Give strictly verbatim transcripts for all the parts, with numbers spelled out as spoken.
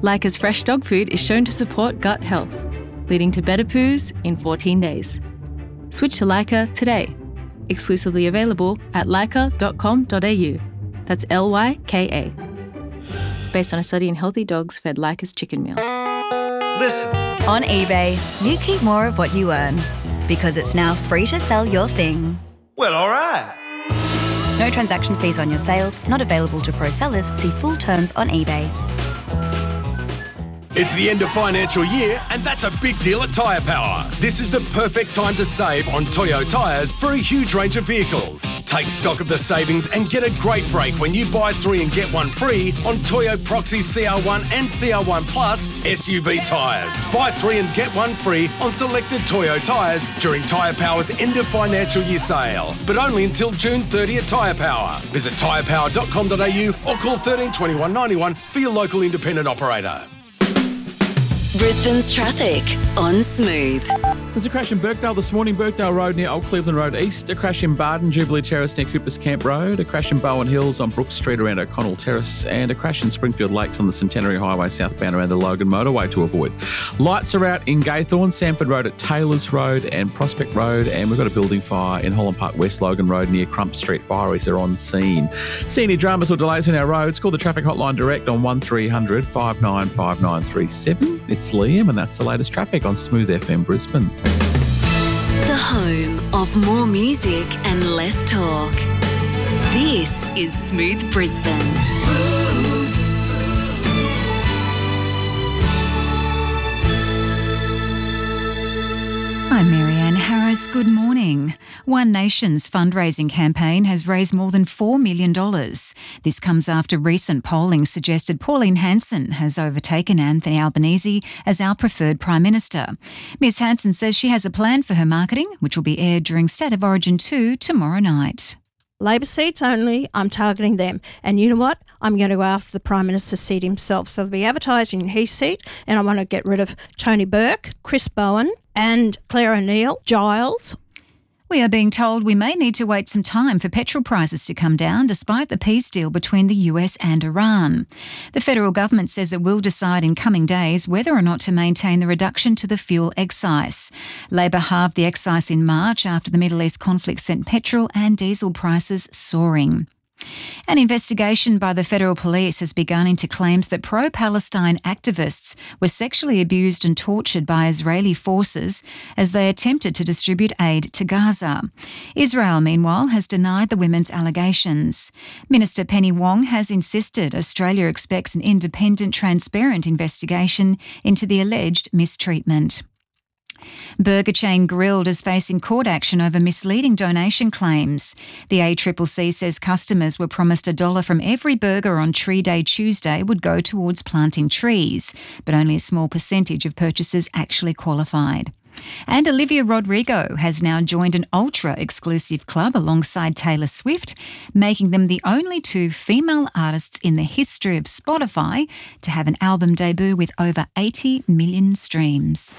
Leica's fresh dog food is shown to support gut health, leading to better poos in fourteen days. Switch to Leica today. Exclusively available at leica dot com dot a u. That's L Y K A. Based on a study in healthy dogs fed Leica's chicken meal. Listen. On eBay, you keep more of what you earn because it's now free to sell your thing. Well, all right. No transaction fees on your sales, not available to pro sellers. See full terms on eBay. It's the end of financial year, and that's a big deal at Tyre Power. This is the perfect time to save on Toyo tyres for a huge range of vehicles. Take stock of the savings and get a great break when you buy three and get one free on Toyo Proxy C R one and C R one Plus S U V tyres. Buy three and get one free on selected Toyo tyres during Tyre Power's end of financial year sale, but only until June thirtieth at Tyre Power. Visit tyre power dot com dot a u or call thirteen twenty-one ninety-one for your local independent operator. Brisbane's traffic on Smooth. There's a crash in Birkdale this morning, Birkdale Road near Old Cleveland Road East, a crash in Barden, Jubilee Terrace near Coopers Camp Road, a crash in Bowen Hills on Brook Street around O'Connell Terrace, and a crash in Springfield Lakes on the Centenary Highway southbound around the Logan Motorway to avoid. Lights are out in Gaythorne, Sanford Road at Taylors Road and Prospect Road, and we've got a building fire in Holland Park West Logan Road near Crump Street. Fireys are on scene. See any dramas or delays on our roads, call the traffic hotline direct on one three hundred five nine five nine three seven. It's Liam, and that's the latest traffic on Smooth F M Brisbane. The home of more music and less talk. This is Smooth Brisbane. Smooth. I'm Marianne Harris. Good morning. One Nation's fundraising campaign has raised more than four million dollars. This comes after recent polling suggested Pauline Hanson has overtaken Anthony Albanese as our preferred Prime Minister. Miss Hanson says she has a plan for her marketing, which will be aired during State of Origin two tomorrow night. Labor seats only, I'm targeting them. And you know what? I'm going to go after the Prime Minister's seat himself. So they'll be advertising in his seat, and I want to get rid of Tony Burke, Chris Bowen and Claire O'Neill, Giles. We are being told we may need to wait some time for petrol prices to come down despite the peace deal between the U S and Iran. The federal government says it will decide in coming days whether or not to maintain the reduction to the fuel excise. Labor halved the excise in March after the Middle East conflict sent petrol and diesel prices soaring. An investigation by the federal police has begun into claims that pro-Palestine activists were sexually abused and tortured by Israeli forces as they attempted to distribute aid to Gaza. Israel, meanwhile, has denied the women's allegations. Minister Penny Wong has insisted Australia expects an independent, transparent investigation into the alleged mistreatment. Burger chain Grilled is facing court action over misleading donation claims. The A C C C says customers were promised a dollar from every burger on Tree Day Tuesday would go towards planting trees, but only a small percentage of purchases actually qualified. And Olivia Rodrigo has now joined an ultra-exclusive club alongside Taylor Swift, making them the only two female artists in the history of Spotify to have an album debut with over eighty million streams.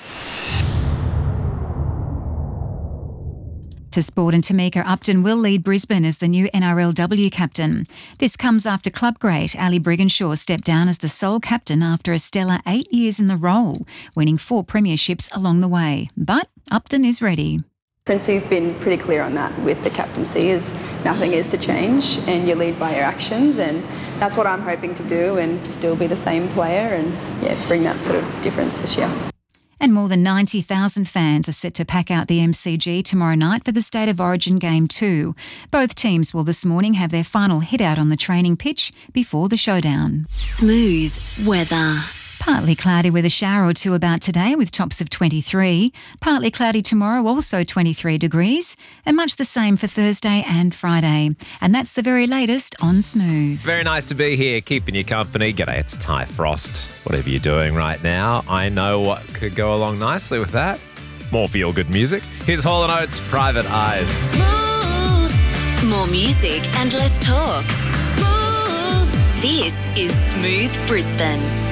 To sport, and Tamika Upton will lead Brisbane as the new N R L W captain. This comes after club great Ali Brigginshaw stepped down as the sole captain after a stellar eight years in the role, winning four premierships along the way. But Upton is ready. Princey's been pretty clear on that with the captaincy, is nothing is to change and you lead by your actions, and that's what I'm hoping to do and still be the same player and yeah, bring that sort of difference this year. And more than ninety thousand fans are set to pack out the M C G tomorrow night for the State of Origin Game two. Both teams will this morning have their final hit out on the training pitch before the showdown. Smooth weather. Partly cloudy with a shower or two about today with tops of twenty-three. Partly cloudy tomorrow, also twenty-three degrees. And much the same for Thursday and Friday. And that's the very latest on Smooth. Very nice to be here, keeping you company. G'day, it's Ty Frost. Whatever you're doing right now, I know what could go along nicely with that. More feel-good music. Here's Hall and Oates, Private Eyes. Smooth. More music and less talk. Smooth. This is Smooth Brisbane.